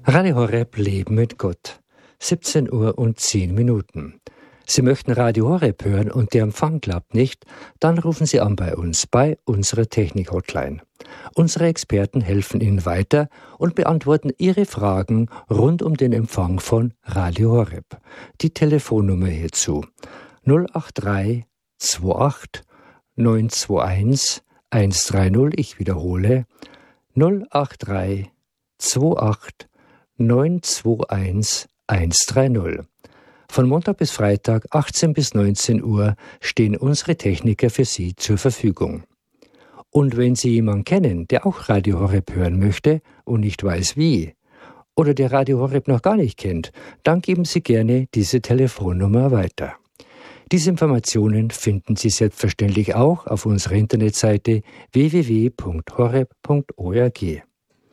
Radio Horeb Leben mit Gott. 17 Uhr und 10 Minuten. Sie möchten Radio Horeb hören und der Empfang klappt nicht? Dann rufen Sie an bei uns, bei unserer Technik-Hotline. Unsere Experten helfen Ihnen weiter und beantworten Ihre Fragen rund um den Empfang von Radio Horeb. Die Telefonnummer hierzu 083 28 921 130. Ich wiederhole 083 28 921 130. Von Montag bis Freitag, 18 bis 19 Uhr, stehen unsere Techniker für Sie zur Verfügung. Und wenn Sie jemanden kennen, der auch Radio Horeb hören möchte und nicht weiß wie, oder der Radio Horeb noch gar nicht kennt, dann geben Sie gerne diese Telefonnummer weiter. Diese Informationen finden Sie selbstverständlich auch auf unserer Internetseite www.horeb.org.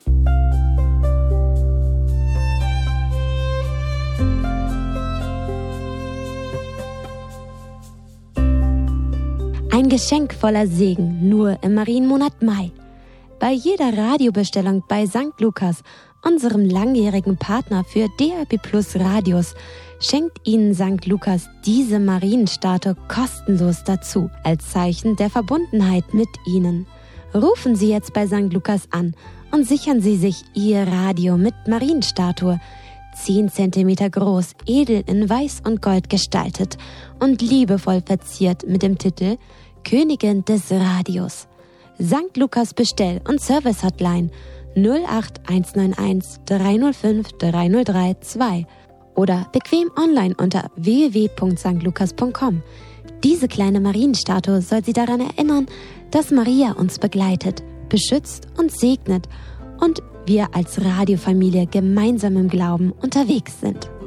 Ein Geschenk voller Segen, nur im Marienmonat Mai. Bei jeder Radiobestellung bei St. Lukas, unserem langjährigen Partner für DAB+ Radios, schenkt Ihnen St. Lukas diese Marienstatue kostenlos dazu, als Zeichen der Verbundenheit mit Ihnen. Rufen Sie jetzt bei St. Lukas an und sichern Sie sich Ihr Radio mit Marienstatue, 10 cm groß, edel in Weiß und Gold gestaltet und liebevoll verziert mit dem Titel Königin des Radios. St. Lukas Bestell- und Service-Hotline 08191 305 3032 oder bequem online unter www.stlukas.com. Diese kleine Marienstatue soll Sie daran erinnern, dass Maria uns begleitet, beschützt und segnet und wir als Radiofamilie gemeinsam im Glauben unterwegs sind.